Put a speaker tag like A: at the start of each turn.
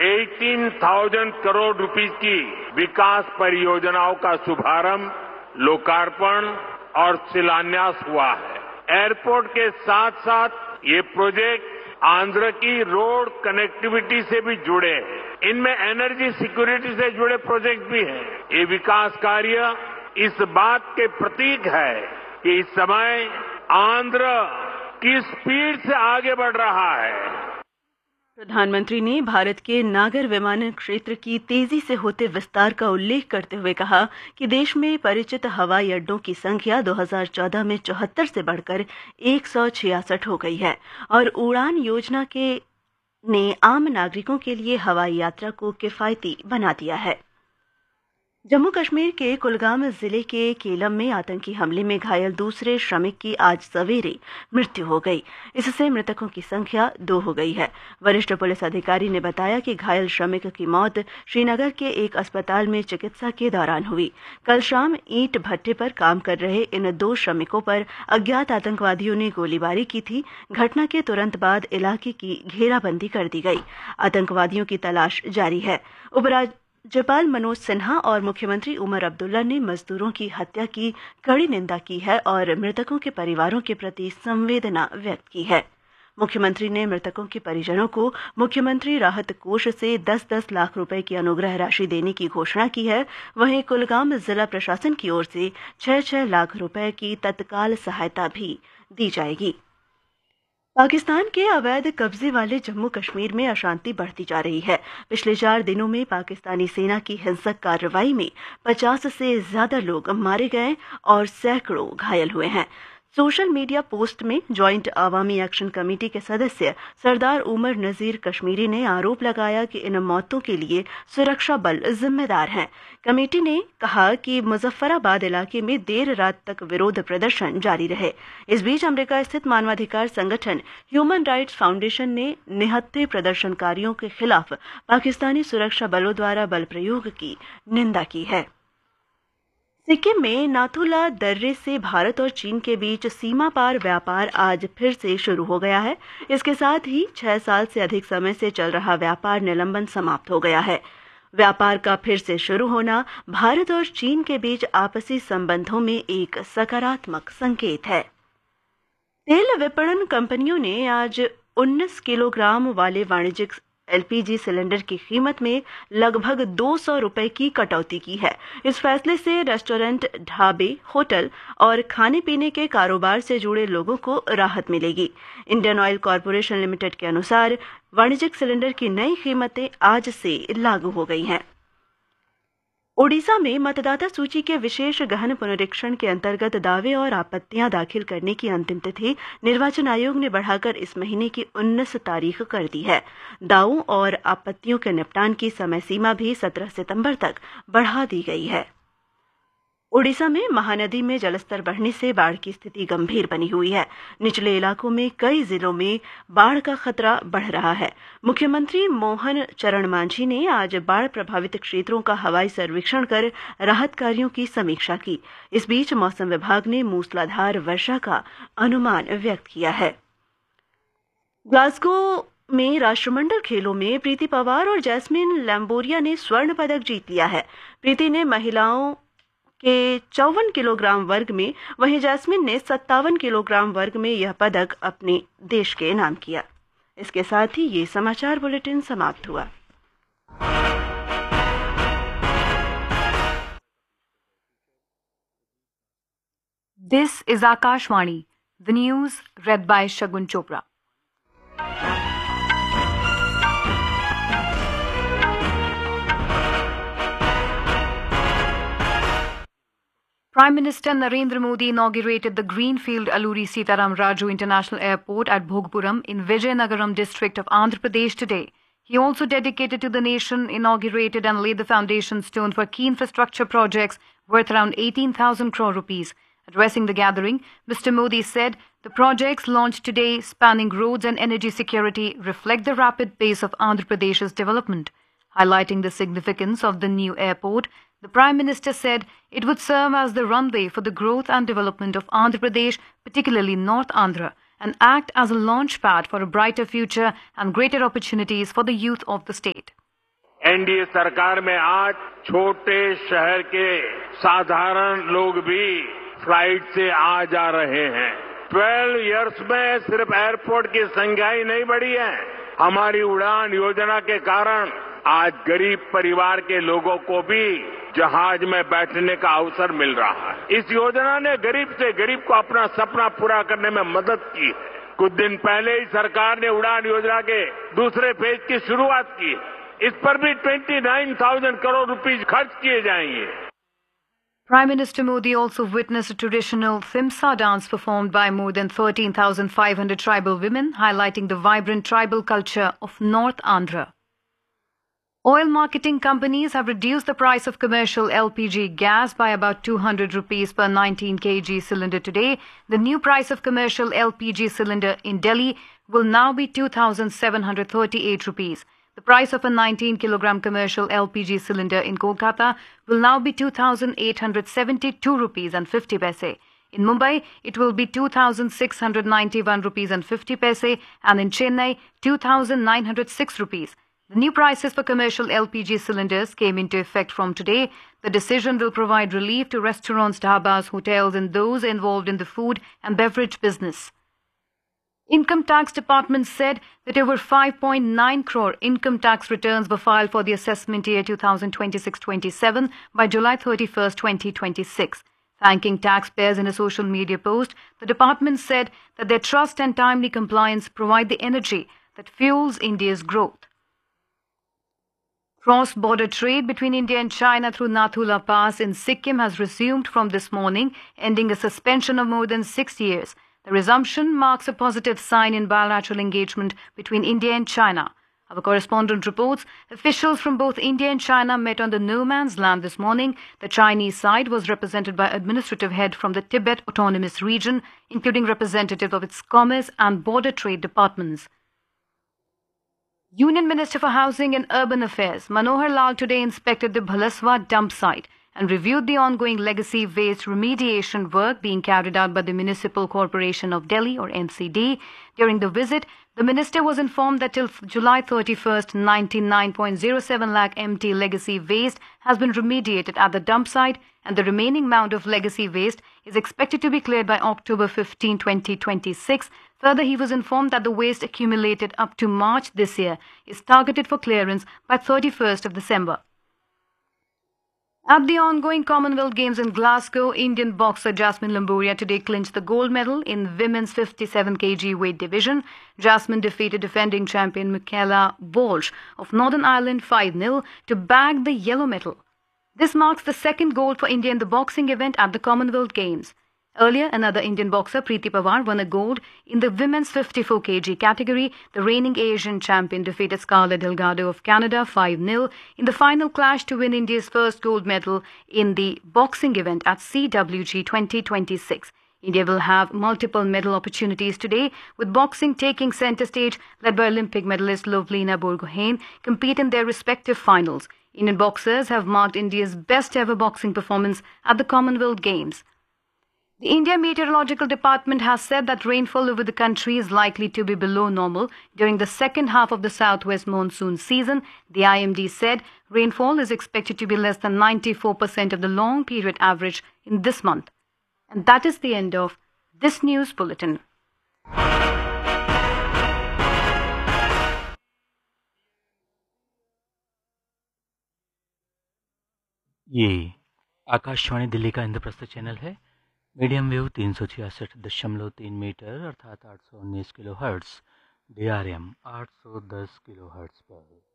A: 18,000 crore rupees की विकास परियोजनाओं का शुभारंभ, लोकार्पण और शिलान्यास हुआ है। एयरपोर्ट के साथ साथ ये प्रोजेक्ट आंध्र की रोड कनेक्टिविटी से भी जुड़े हैं। इनमें एनर्जी सिक्योरिटी से जुड़े प्रोजेक्ट भी हैं। ये विकास कार्य इस बात के प्रतीक है कि इस समय आंध्र किस स्पीड से आगे बढ़ रहा है।
B: प्रधानमंत्री ने भारत के नागर विमानन क्षेत्र की तेजी से होते विस्तार का उल्लेख करते हुए कहा कि देश में परिचित हवाई अड्डों की संख्या 2014 में 74 से बढ़कर 166 हो गई है और उड़ान योजना ने आम नागरिकों के लिए हवाई यात्रा को किफायती बना दिया है। जम्मू कश्मीर के कुलगाम जिले के केलम में आतंकी हमले में घायल दूसरे श्रमिक की आज सवेरे मृत्यु हो गई। इससे मृतकों की संख्या 2 हो गई है। वरिष्ठ पुलिस अधिकारी ने बताया कि घायल श्रमिक की मौत श्रीनगर के एक अस्पताल में चिकित्सा के दौरान हुई। कल शाम ईंट भट्टे पर काम कर रहे इन 2 श्रमिकों पर अज्ञात आतंकवादियों ने गोलीबारी की थी। घटना के तुरंत बाद इलाके की घेराबंदी कर दी गई। आतंकवादियों की तलाश जारी है। राज्यपाल मनोज सिन्हा और मुख्यमंत्री उमर अब्दुल्ला ने मजदूरों की हत्या की कड़ी निंदा की है और मृतकों के परिवारों के प्रति संवेदना व्यक्त की है। मुख्यमंत्री ने मृतकों के परिजनों को मुख्यमंत्री राहत कोष से 10-10 लाख रुपए की अनुग्रह राशि देने की घोषणा की है। वहीं कुलगाम जिला प्रशासन की ओर से 6-6 लाख रुपए की तत्काल सहायता भी दी जाएगी। पाकिस्तान के अवैध कब्जे वाले जम्मू कश्मीर में अशांति बढ़ती जा रही है। पिछले 4 दिनों में पाकिस्तानी सेना की हिंसक कार्रवाई में 50 से ज्यादा लोग मारे गए और सैकड़ों घायल हुए हैं। सोशल मीडिया पोस्ट में जॉइंट अवामी एक्शन कमेटी के सदस्य सरदार उमर नजीर कश्मीरी ने आरोप लगाया कि इन मौतों के लिए सुरक्षा बल जिम्मेदार हैं। कमेटी ने कहा कि मुजफ्फराबाद इलाके में देर रात तक विरोध प्रदर्शन जारी रहे। इस बीच अमेरिका स्थित मानवाधिकार संगठन ह्यूमन राइट्स फाउंडेशन ने निहत्थे प्रदर्शनकारियों के खिलाफ पाकिस्तानी सुरक्षा बलों द्वारा बल प्रयोग की निंदा की है। सिक्किम में नाथुला दर्रे से भारत और चीन के बीच सीमा पार व्यापार आज फिर से शुरू हो गया है। इसके साथ ही 6 साल से अधिक समय से चल रहा व्यापार निलंबन समाप्त हो गया है। व्यापार का फिर से शुरू होना भारत और चीन के बीच आपसी संबंधों में एक सकारात्मक संकेत है। तेल विपणन कंपनियों ने आज 19 किलोग्राम वाले वाणिज्यिक एलपीजी सिलेंडर की कीमत में लगभग 200 रुपए की कटौती की है। इस फैसले से रेस्टोरेंट, ढाबे, होटल और खाने पीने के कारोबार से जुड़े लोगों को राहत मिलेगी। इंडियन ऑयल कॉरपोरेशन लिमिटेड के अनुसार वाणिज्यिक सिलेंडर की नई कीमतें आज से लागू हो गई हैं। ओडिशा में मतदाता सूची के विशेष गहन पुनरीक्षण के अंतर्गत दावे और आपत्तियां दाखिल करने की अंतिम तिथि निर्वाचन आयोग ने बढ़ाकर इस महीने की 19 तारीख कर दी है। दावों और आपत्तियों के निपटान की समय सीमा भी 17 सितंबर तक बढ़ा दी गई है। ओडिशा में महानदी में जलस्तर बढ़ने से बाढ़ की स्थिति गंभीर बनी हुई है। निचले इलाकों में कई जिलों में बाढ़ का खतरा बढ़ रहा है। मुख्यमंत्री मोहन चरण मांझी ने आज बाढ़ प्रभावित क्षेत्रों का हवाई सर्वेक्षण कर राहत कार्यों की समीक्षा की। इस बीच मौसम विभाग ने मूसलाधार वर्षा का अनुमान व्यक्त किया है। ग्लासगो में राष्ट्रमंडल खेलों में प्रीति पवार और जैस्मिन लैम्बोरिया ने स्वर्ण पदक जीत लिया है। प्रीति ने महिलाओं के 54 किलोग्राम वर्ग में, वहीं जैस्मिन ने 57 किलोग्राम वर्ग में यह पदक अपने देश के नाम किया। इसके साथ ही ये समाचार बुलेटिन समाप्त हुआ।
C: This is Akashvani, the news read by Shagun Chopra. Prime Minister Narendra Modi inaugurated the Greenfield Alluri Sitaram Raju International Airport at Bhogpuram in Vijayanagaram district of Andhra Pradesh today. He also dedicated to the nation, inaugurated and laid the foundation stone for key infrastructure projects worth around 18,000 crore rupees. Addressing the gathering, Mr. Modi said the projects launched today spanning roads and energy security reflect the rapid pace of Andhra Pradesh's development. Highlighting the significance of the new airport, the Prime Minister said it would serve as the runway for the growth and development of Andhra Pradesh, particularly North Andhra, and act as a launch pad for a brighter future and greater opportunities for the youth of the state.
A: NDA सरकार में आज छोटे शहर के साधारण लोग भी flight से आ जा रहे हैं। 12 इयर्स में सिर्फ एयरपोर्ट की संख्या ही नहीं बढ़ी है, हमारी उड़ान योजना के कारण आज गरीब परिवार के लोगों को भी जहाज में बैठने का अवसर मिल रहा है। इस योजना ने गरीब से गरीब को अपना सपना पूरा करने में मदद की है। कुछ दिन पहले ही सरकार ने उड़ान योजना के दूसरे फेज की शुरुआत की। इस पर भी 29,000 करोड़ रुपए खर्च किए जाएंगे।
C: Prime Minister Modi also witnessed a traditional Thimsa dance performed by more than 13,500 tribal women, highlighting the vibrant tribal culture of North Andhra. Oil marketing companies have reduced the price of commercial LPG gas by about 200 rupees per 19 kg cylinder today. The new price of commercial LPG cylinder in Delhi will now be 2,738 rupees. The price of a 19 kilogram commercial LPG cylinder in Kolkata will now be 2,872 rupees and 50 paise. In Mumbai, it will be 2,691 rupees and 50 paise, and in Chennai, 2,906 rupees. The new prices for commercial LPG cylinders came into effect from today. The decision will provide relief to restaurants, dhabas, hotels, and those involved in the food and beverage business. Income Tax Department said that over 5.9 crore income tax returns were filed for the assessment year 2026-27 by July 31st, 2026. Thanking taxpayers in a social media post, the department said that their trust and timely compliance provide the energy that fuels India's growth. Cross-border trade between India and China through Nathula Pass in Sikkim has resumed from this morning, ending a suspension of more than 6 years. The resumption marks a positive sign in bilateral engagement between India and China. Our correspondent reports officials from both India and China met on the no man's land this morning. The Chinese side was represented by administrative head from the Tibet Autonomous Region, including representatives of its commerce and border trade departments. Union Minister for Housing and Urban Affairs Manohar Lal today inspected the Bhalaswa dump site and reviewed the ongoing legacy waste remediation work being carried out by the Municipal Corporation of Delhi or MCD. During the visit, the minister was informed that till July 31st, 99.07 lakh empty legacy waste has been remediated at the dump site, and the remaining amount of legacy waste is expected to be cleared by October 15, 2026. Further, he was informed that the waste accumulated up to March this year is targeted for clearance by 31st of December. At the ongoing Commonwealth Games in Glasgow, Indian boxer Jasmine Lamboria today clinched the gold medal in women's 57 kg weight division. Jasmine defeated defending champion Michaela Walsh of Northern Ireland 5-0 to bag the yellow medal. This marks the second gold for India in the boxing event at the Commonwealth Games. Earlier, another Indian boxer, Preeti Pawar, won a gold in the women's 54 kg category. The reigning Asian champion defeated Scarlett Delgado of Canada 5-0 in the final clash to win India's first gold medal in the boxing event at CWG 2026. India will have multiple medal opportunities today, with boxing taking centre stage, led by Olympic medalist Lovlina Borgohain compete in their respective finals. Indian boxers have marked India's best ever boxing performance at the Commonwealth Games. The India Meteorological Department has said that rainfall over the country is likely to be below normal during the second half of the southwest monsoon season. The IMD said rainfall is expected to be less than 94% of the long period average in this month. And that is the end of this news bulletin.
D: ये आकाशवाणी दिल्ली का Indraprastha channel है। Medium wave 366.3 metre अर्थात 819 kilo hertz, DRM 810 kilo hertz पर।